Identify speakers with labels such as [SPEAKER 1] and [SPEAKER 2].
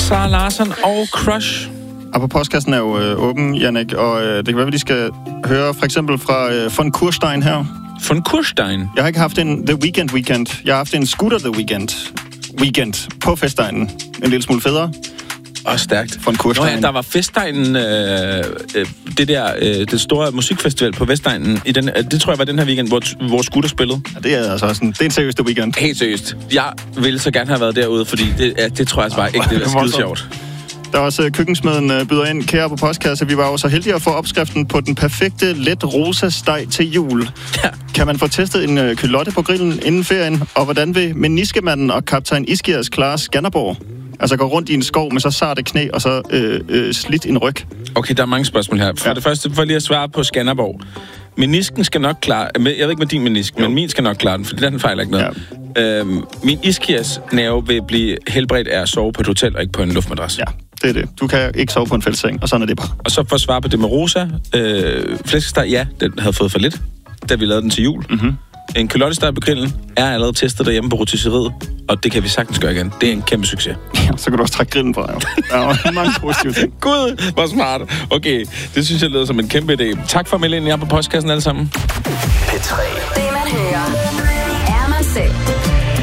[SPEAKER 1] Sara Larsson og Crush.
[SPEAKER 2] Og på postkassen er jo åben, Jannik, og det kan være, at vi skal høre for eksempel fra von Kurstein her.
[SPEAKER 1] Von Kurstein?
[SPEAKER 2] Jeg har ikke haft en The Weekend. Jeg har haft en Scooter The Weekend på Festegnen. En lille smule federe.
[SPEAKER 1] Og stærkt.
[SPEAKER 2] Von Kurstein.
[SPEAKER 1] Nå ja, der var Festegnen, det store musikfestival på Vestegnen. Det tror jeg var den her weekend, hvor Scooter spillede.
[SPEAKER 2] Ja, det er altså sådan. Det er en seriøs The Weekend.
[SPEAKER 1] Helt seriøst. Jeg ville så gerne have været derude, fordi det tror jeg altså bare ikke, det er skide sjovt.
[SPEAKER 2] Der er også køkkensmeden byder ind, kære på postkasse. Vi var jo så heldige at få opskriften på den perfekte let rosa steg til jul. Ja. Kan man få testet en kylotte på grillen inden ferien? Og hvordan vil meniskemanden og kaptajn Iskias klare Skanderborg? Altså gå rundt i en skov med så sarte knæ og så slidt en ryg. Okay,
[SPEAKER 1] der er mange spørgsmål her. For det første, for lige at svare på Skanderborg. Menisken skal nok klare... Jeg ved ikke med din menisk, men min skal nok klare den, for den fejler ikke noget. Ja. Min Iskias nerve vil blive helbredt af at sove på et hotel og ikke på en luftmadras. Ja,
[SPEAKER 2] det er det. Du kan ikke sove på en fællesseng, og sådan er det bare.
[SPEAKER 1] Og så for at svare på det med rosa. Flæskesteg, ja, den havde fået for lidt, da vi lavede den til jul. Mm-hmm. En kylottesteg på grillen er allerede testet derhjemme på rotisseriet, og det kan vi sagtens gøre igen. Det er en kæmpe succes.
[SPEAKER 2] Ja, så kan du også trække grillen fra, jo. Der er mange positive ting.
[SPEAKER 1] Gud, hvor smart. Okay, det synes jeg lyder som en kæmpe idé. Tak for at melde ind. Jeg er på postkassen alle sammen.
[SPEAKER 3] P3. Det man hører, er man selv.